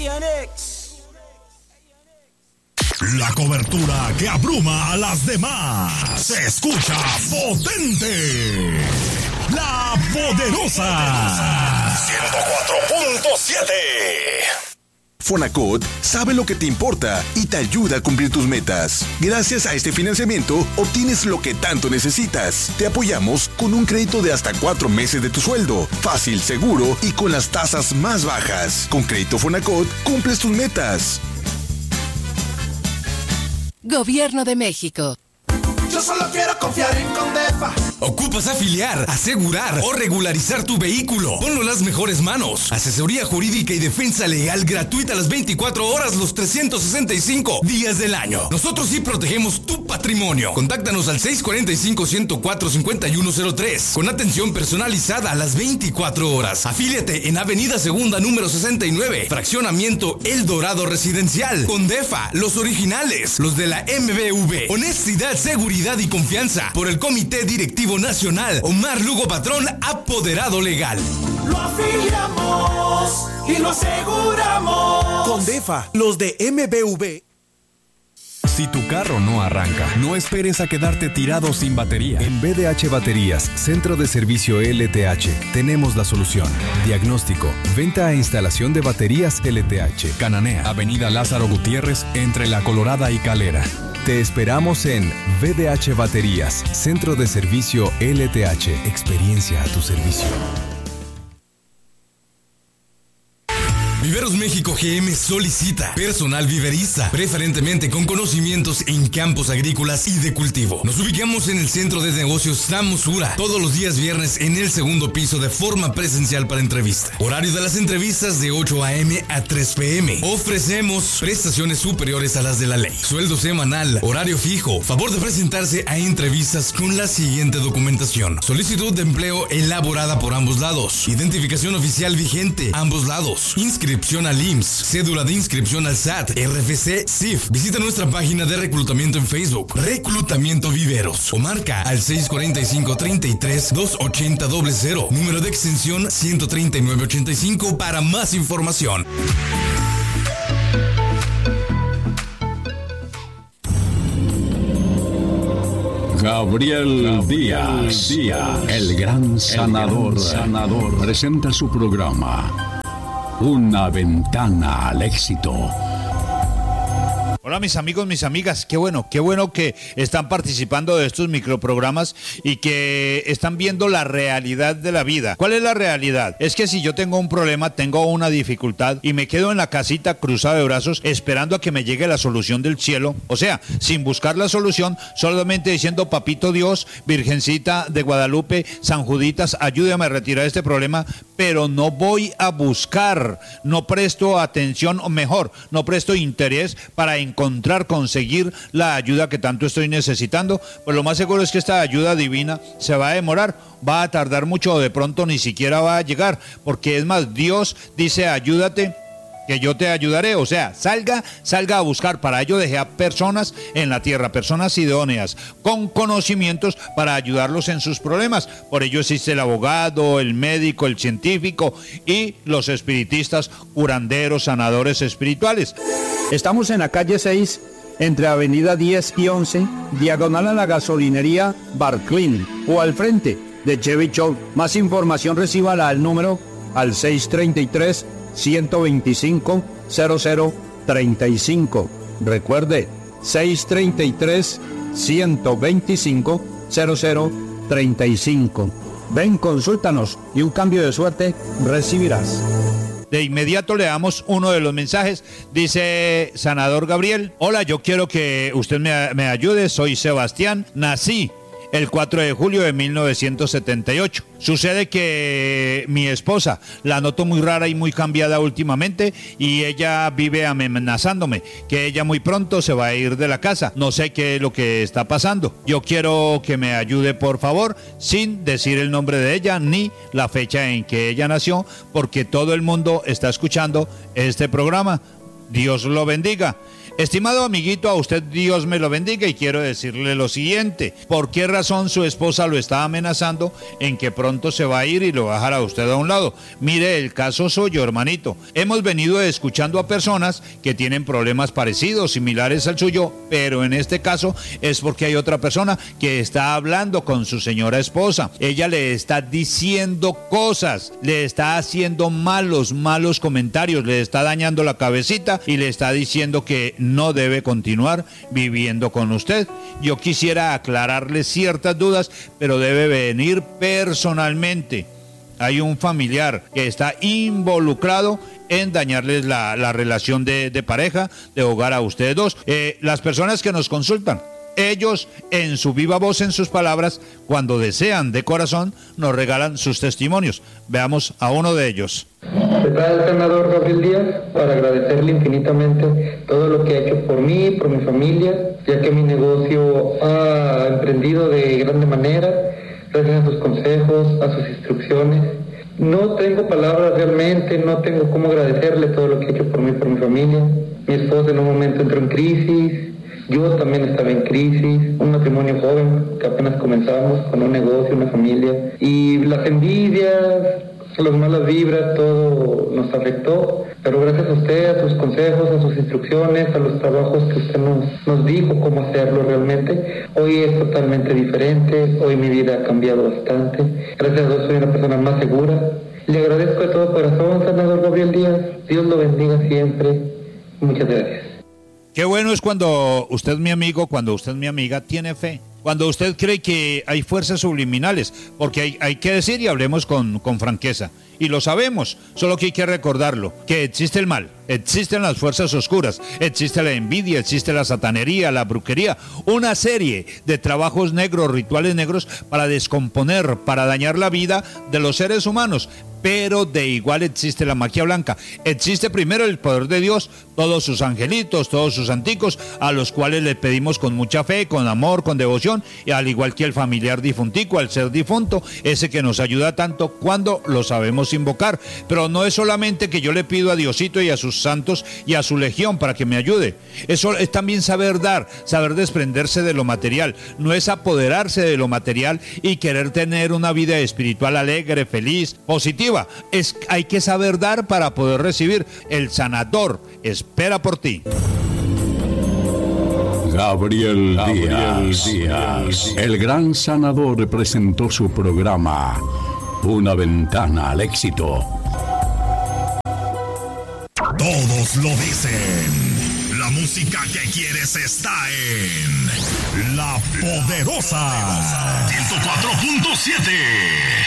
La cobertura que abruma a las demás. Se escucha potente. La Poderosa. 104.7. Fonacot sabe lo que te importa y te ayuda a cumplir tus metas. Gracias a este financiamiento, obtienes lo que tanto necesitas. Te apoyamos con un crédito de hasta 4 meses de tu sueldo. Fácil, seguro y con las tasas más bajas. Con Crédito Fonacot, cumples tus metas. Gobierno de México. Yo solo quiero confiar en Condefa. ¿Ocupas afiliar, asegurar o regularizar tu vehículo? Ponlo en las mejores manos. Asesoría jurídica y defensa legal gratuita las 24 horas, los 365 días del año. Nosotros sí protegemos tu patrimonio. Contáctanos al 645-104-5103 con atención personalizada a las 24 horas. Afíliate en Avenida Segunda número 69, Fraccionamiento El Dorado Residencial. Condefa, los originales, los de la MBV. Honestidad, seguridad y confianza. Por el Comité Directivo Nacional, Omar Lugo Patrón, apoderado legal. Lo afiliamos y lo aseguramos. Condefa, los de MBV. Si tu carro no arranca, no esperes a quedarte tirado sin batería. En BDH Baterías, Centro de Servicio LTH, tenemos la solución. Diagnóstico, venta e instalación de baterías LTH. Cananea, Avenida Lázaro Gutiérrez, entre La Colorada y Calera. Te esperamos en BDH Baterías, Centro de Servicio LTH. Experiencia a tu servicio. Viveros México GM solicita personal viverista, preferentemente con conocimientos en campos agrícolas y de cultivo. Nos ubicamos en el Centro de Negocios Samosura, todos los días viernes en el segundo piso de forma presencial para entrevista. Horario de las entrevistas de 8 a.m. a 3 p.m. Ofrecemos prestaciones superiores a las de la ley. Sueldo semanal, horario fijo, favor de presentarse a entrevistas con la siguiente documentación. Solicitud de empleo elaborada por ambos lados. Identificación oficial vigente, ambos lados. Inscripción al IMSS, cédula de inscripción al SAT, RFC, CIF. Visita nuestra página de reclutamiento en Facebook, Reclutamiento Viveros, o marca al 645-33-280-00, número de extensión 13985 para más información. Gabriel Díaz, el gran sanador, presenta su programa Una Ventana al Éxito. Hola mis amigos, mis amigas, qué bueno que están participando de estos microprogramas y que están viendo la realidad de la vida. ¿Cuál es la realidad? Es que si yo tengo un problema, tengo una dificultad y me quedo en la casita cruzado de brazos esperando a que me llegue la solución del cielo, o sea, sin buscar la solución, solamente diciendo papito Dios, Virgencita de Guadalupe, San Juditas, ayúdame a retirar este problema, pero no voy a buscar, no presto atención, o mejor, no presto interés para conseguir la ayuda que tanto estoy necesitando. Pues lo más seguro es que esta ayuda divina se va a demorar, va a tardar mucho o de pronto ni siquiera va a llegar, porque es más, Dios dice ayúdate que yo te ayudaré, o sea, salga a buscar. Para ello dejé a personas en la tierra, personas idóneas, con conocimientos para ayudarlos en sus problemas. Por ello existe el abogado, el médico, el científico y los espiritistas, curanderos, sanadores espirituales. Estamos en la calle 6, entre avenida 10 y 11, diagonal a la gasolinería Barclin, o al frente de Chevy Show. Más información recíbala al número al 633-125-0035. Recuerde, 633-125-0035. Ven, consúltanos y un cambio de suerte recibirás. De inmediato le damos uno de los mensajes. Dice Sanador Gabriel: hola, yo quiero que usted me ayude. Soy Sebastián, nací el 4 de julio de 1978. Sucede que mi esposa la noto muy rara y muy cambiada últimamente y ella vive amenazándome que ella muy pronto se va a ir de la casa. No sé qué es lo que está pasando. Yo quiero que me ayude, por favor, sin decir el nombre de ella ni la fecha en que ella nació, porque todo el mundo está escuchando este programa. Dios lo bendiga. Estimado amiguito, a usted Dios me lo bendiga y quiero decirle lo siguiente. ¿Por qué razón su esposa lo está amenazando en que pronto se va a ir y lo va a dejar a usted a un lado? Mire, el caso suyo, hermanito. Hemos venido escuchando a personas que tienen problemas parecidos, similares al suyo, pero en este caso es porque hay otra persona que está hablando con su señora esposa. Ella le está diciendo cosas, le está haciendo malos comentarios, le está dañando la cabecita y le está diciendo que no debe continuar viviendo con usted. Yo quisiera aclararle ciertas dudas, pero debe venir personalmente. Hay un familiar que está involucrado en dañarles la relación de pareja, de hogar a ustedes dos. Las personas que nos consultan, ellos en su viva voz, en sus palabras, cuando desean de corazón, nos regalan sus testimonios. Veamos a uno de ellos. ¿Qué tal, senador Gabriel Díaz? Para agradecerle infinitamente todo lo que ha hecho por mí, por mi familia, ya que mi negocio ha emprendido de grande manera, gracias a sus consejos, a sus instrucciones. No tengo palabras realmente, no tengo cómo agradecerle todo lo que ha hecho por mí, por mi familia. Mi esposa en un momento entró en crisis. Yo también estaba en crisis, un matrimonio joven que apenas comenzamos con un negocio, una familia, y las envidias, las malas vibras, todo nos afectó, pero gracias a usted, a sus consejos, a sus instrucciones, a los trabajos que usted nos dijo cómo hacerlo realmente, hoy es totalmente diferente, hoy mi vida ha cambiado bastante, gracias a Dios soy una persona más segura. Le agradezco de todo corazón, senador Gabriel Díaz, Dios lo bendiga siempre, muchas gracias. Qué bueno es cuando usted, mi amigo, cuando usted, mi amiga, tiene fe. Cuando usted cree que hay fuerzas subliminales, porque hay que decir y hablemos con franqueza. Y lo sabemos, solo que hay que recordarlo, que existe el mal, existen las fuerzas oscuras, existe la envidia, existe la satanería, la brujería, una serie de trabajos negros, rituales negros para descomponer, para dañar la vida de los seres humanos. Pero de igual existe la magia blanca. Existe primero el poder de Dios, todos sus angelitos, todos sus santicos, a los cuales le pedimos con mucha fe, con amor, con devoción, y al igual que el familiar difuntico, al ser difunto, ese que nos ayuda tanto cuando lo sabemos invocar. Pero no es solamente que yo le pido a Diosito y a sus santos y a su legión para que me ayude. Eso es también saber dar, saber desprenderse de lo material. No es apoderarse de lo material y querer tener una vida espiritual alegre, feliz, positiva. Hay que saber dar para poder recibir. El sanador espera por ti. Gabriel Díaz, el gran sanador, presentó su programa Una Ventana al Éxito. Todos lo dicen. La música que quieres está en La Poderosa 104.7.